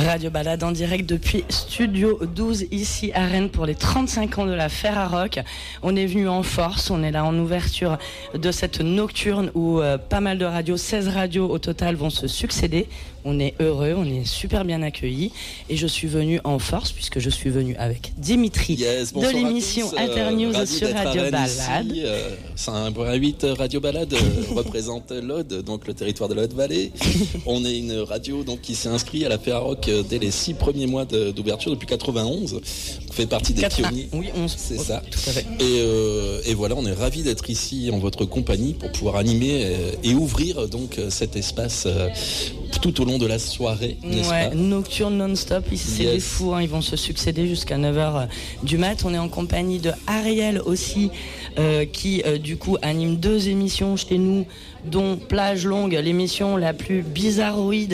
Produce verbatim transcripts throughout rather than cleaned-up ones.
Radio Balade en direct depuis Studio douze ici à Rennes pour les trente-cinq ans de la Ferrarock. On est venu en force, on est là en ouverture de cette nocturne où euh, pas mal de radios, seize radios au total vont se succéder. On est heureux, on est super bien accueillis et je suis venu en force puisque je suis venu avec Dimitri yes, de l'émission Internews euh, sur Radio Balade. Euh, c'est un point huit Radio Balade euh, représente l'Aude, donc le territoire de la Haute-Vallée. On est une radio donc qui s'est inscrite à la Ferrarock euh, dès les six premiers mois de, d'ouverture depuis quatre-vingt-onze. On fait partie des quatre-vingts, pionniers. Oui, onze. C'est oh, ça. Tout à fait. Et, euh, et voilà, on est ravis d'être ici en votre compagnie pour pouvoir animer euh, et ouvrir donc cet espace euh, tout au long de la soirée, n'est-ce ouais, pas ? nocturne non-stop, ici c'est Yes. des fous, hein, ils vont se succéder jusqu'à neuf heures du mat. On est en compagnie de Ariel aussi, euh, qui euh, du coup anime deux émissions chez nous, dont Plage Longue, l'émission la plus bizarroïde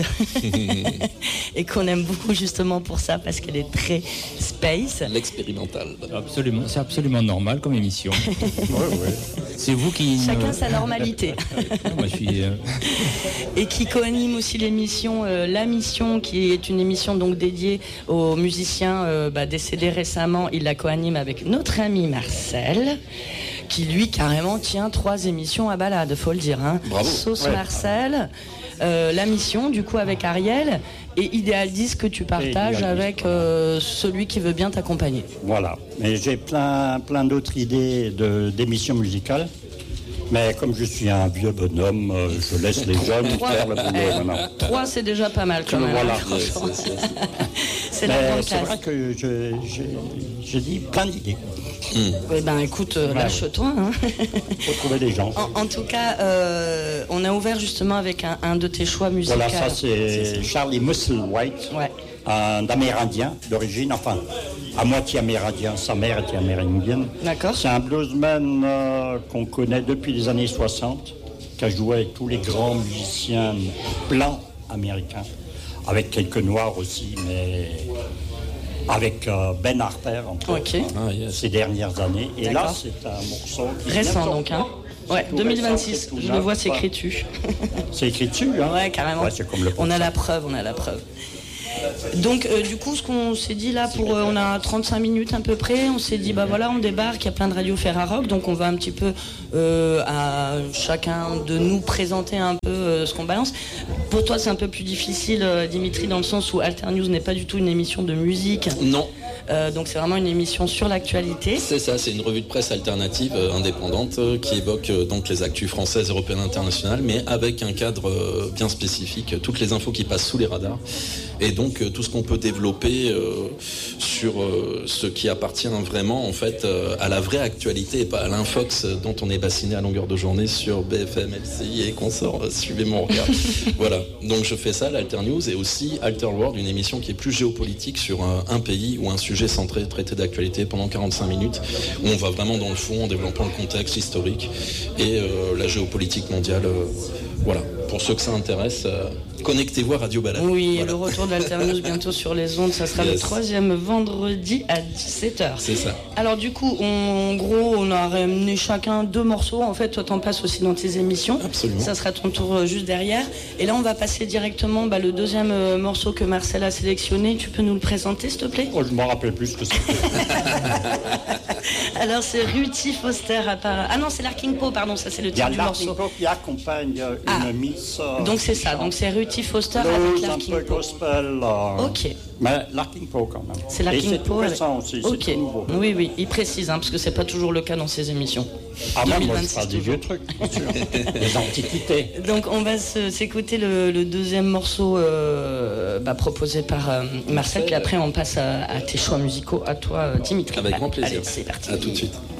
et qu'on aime beaucoup justement pour ça parce qu'elle est très space. L'expérimental. Absolument, c'est absolument normal comme émission. ouais, ouais. C'est vous qui... Chacun sa normalité. Moi, je suis... Euh... Et qui co-anime aussi l'émission euh, La Mission, qui est une émission donc dédiée aux musiciens euh, bah, décédés récemment. Il la co-anime avec notre ami Marcel, qui lui carrément tient trois émissions à balade, faut le dire. Hein. Bravo. Sauce Ouais. Marcel, euh, La Mission du coup avec Ariel et Idéal Disque que tu partages Idéal avec Disque, euh, celui qui veut bien t'accompagner. Voilà. Mais j'ai plein, plein d'autres idées de, d'émissions musicales. Mais comme je suis un vieux bonhomme, euh, je laisse les jeunes Trois, faire le boulot eh, maintenant. trois, c'est déjà pas mal quand même. Voilà. hein, franchement. Yes, yes, yes. C'est la Mais grande c'est classe. vrai que je, je, j'ai dit plein d'idées. Eh ben écoute, euh, Ouais. lâche-toi. Hein. Faut trouver des gens. En, en tout cas, euh, on a ouvert justement avec un, un de tes choix musicaux. Voilà, ça c'est Charlie Musselwhite, Ouais. un Amérindien d'origine, enfin, à moitié amérindien, sa mère était amérindienne. D'accord. C'est un bluesman euh, qu'on connaît depuis les années soixante, qui a joué avec tous les grands musiciens blancs américains, avec quelques noirs aussi, mais avec euh, Ben Harper entre Ok. autres, Ah, yes. ces dernières années. Et là, D'accord. c'est un morceau qui Récent vient de donc, hein. sortir. Ouais, tout deux mille vingt-six. récent, c'est tout Je le neuf, vois, c'est quoi. écrit dessus. C'est écrit dessus, hein. Ouais, carrément. Ouais, c'est comme le On a la preuve, on a la preuve. Donc, euh, du coup, ce qu'on s'est dit là, pour, euh, on a trente-cinq minutes à peu près, on s'est dit, bah voilà, on débarque, il y a plein de radios Ferrarock, donc on va un petit peu euh, à chacun de nous présenter un peu euh, ce qu'on balance. Pour toi, c'est un peu plus difficile, euh, Dimitri, dans le sens où Alternews n'est pas du tout une émission de musique, Non, euh, donc c'est vraiment une émission sur l'actualité. c'est ça, c'est une revue de presse alternative euh, indépendante euh, qui évoque euh, donc les actus françaises, européennes, internationales, mais avec un cadre euh, bien spécifique, euh, toutes les infos qui passent sous les radars, et donc euh, tout ce qu'on peut développer euh, sur euh, ce qui appartient vraiment en fait euh, à la vraie actualité et pas à l'infox euh, dont on est bassiné à longueur de journée sur B F M, L C I et consorts. Euh, suivez mon regard. Voilà, donc je fais ça, l'Alter News, et aussi Alter World, une émission qui est plus géopolitique sur un, un pays ou un sujet centré, traité d'actualité pendant quarante-cinq minutes, où on va vraiment dans le fond en développant le contexte historique et euh, la géopolitique mondiale. Euh, voilà, pour ceux que ça intéresse, euh, connectez-vous à Radio Balade. Oui, Voilà. et le retour d'Alternews bientôt sur les ondes, ça sera Yes. le troisième vendredi à dix-sept heures. C'est ça. Alors du coup, on- en gros, on a ramené chacun deux morceaux. En fait, toi, t'en passes aussi dans tes émissions. Absolument. Ça sera ton tour euh, juste derrière. Et là, on va passer directement bah, le deuxième euh, morceau que Marcel a sélectionné. Tu peux nous le présenter, s'il te plaît? Oh, je me rappelle plus ce que c'est. Alors, c'est Ruti Foster. À part... Ah non, c'est Larkin Poe, pardon. Ça, c'est le Il y a titre du Larkin morceau. Poe qui accompagne euh, Ah. une miss. euh, Donc c'est qui ça. chante Donc c'est Ruti Foster avec blues, un Larkin peu Poe. gospel. euh, Ok. Mais Larkin Poe quand même. C'est Et Larkin c'est tout Poe. avec- récent aussi, c'est Ok. tout nouveau. Oui, oui. Il précise, hein, parce que c'est pas toujours le cas dans ses émissions. Ah moi, moi je deux mille vingt-six parle des toujours. vieux trucs, bien sûr. Des antiquités. Donc on va se- s'écouter le, le deuxième morceau euh, bah, proposé par euh, Marcel, puis après on passe à, à tes choix musicaux, à toi euh, Dimitri. Avec grand plaisir. Allez, c'est parti. À tout de suite.